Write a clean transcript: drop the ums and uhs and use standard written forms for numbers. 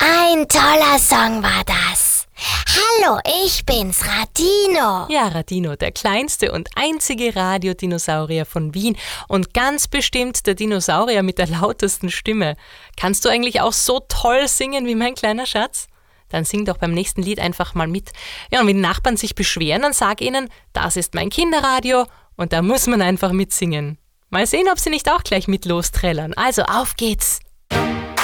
Ein toller Song war das. Hallo, ich bin's, Radino. Ja, Radino, der kleinste und einzige Radiodinosaurier von Wien und ganz bestimmt der Dinosaurier mit der lautesten Stimme. Kannst du eigentlich auch so toll singen wie mein kleiner Schatz? Dann sing doch beim nächsten Lied einfach mal mit. Ja, und wenn die Nachbarn sich beschweren, dann sag ihnen, das ist mein Kinderradio und da muss man einfach mitsingen. Mal sehen, ob sie nicht auch gleich mit losträllern. Also, auf geht's!